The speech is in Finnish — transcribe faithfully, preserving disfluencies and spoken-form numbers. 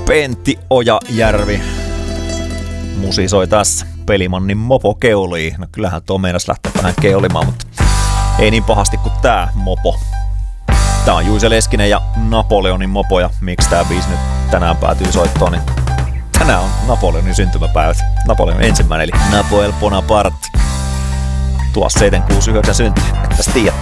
Pentti Ojajärvi musisoi tässä Pelimannin mopo keulii. No kyllähän tuo meinas lähtee vähän keulimaan, mutta ei niin pahasti kuin tää mopo. Tää on Juise Leskinen ja Napoleonin mopo, ja miksi tää biisi nyt tänään päätyy soittoon, niin tänään on Napoleonin syntymäpäivät. Napoleon ensimmäinen, eli Napoel Bonaparte. Tuossa seitsemän kuusi yhdeksän synty, että tiedät.